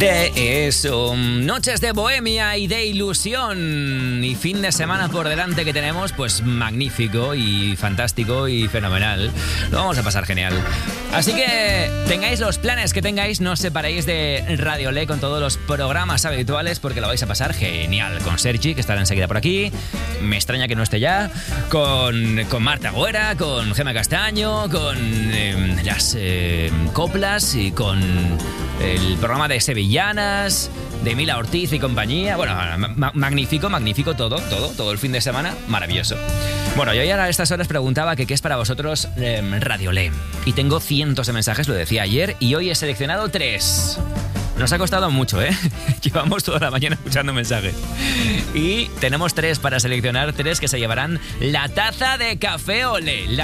de eso. Noches de bohemia y de ilusión y fin de semana por delante que tenemos, pues magnífico y fantástico y fenomenal. Lo vamos a pasar genial. Así que tengáis los planes que tengáis, no os separéis de Radio Le con todos los programas habituales porque lo vais a pasar genial. Con Sergi, que estará enseguida por aquí. Me extraña que no esté ya. Con Marta Güera, con Gemma Castaño, con las coplas y con el programa de Sevillanas, de Mila Ortiz y compañía. Bueno, magnífico todo el fin de semana, maravilloso. Bueno, yo ya a estas horas preguntaba que qué es para vosotros Radio Le. Y tengo cientos de mensajes, lo decía ayer, y hoy he seleccionado 3. Nos ha costado mucho, ¿eh? Llevamos toda la mañana escuchando mensajes. Y tenemos 3 para seleccionar, 3 que se llevarán la taza de Café Olé.